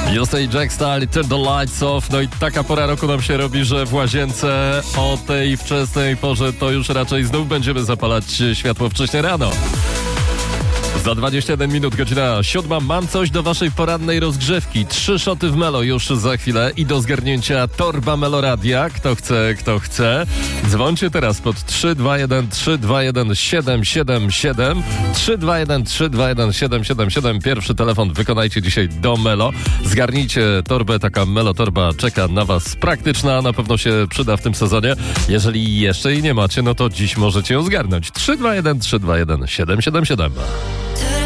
Justin Jack Style, Turn the Lights Off. No i taka pora roku nam się robi, że w łazience o tej wczesnej porze to już raczej znów będziemy zapalać światło wcześnie rano. Za 21 minut, godzina 7. Mam coś do waszej porannej rozgrzewki. 3 szoty w Melo już za chwilę i do zgarnięcia torba Meloradia. Kto chce. Dzwońcie teraz pod 321 321 777 321 321 777. Pierwszy telefon wykonajcie dzisiaj do Melo. Zgarnijcie torbę, taka Melo torba czeka na was praktyczna. Na pewno się przyda w tym sezonie. Jeżeli jeszcze jej nie macie, no to dziś możecie ją zgarnąć. 321 321 777.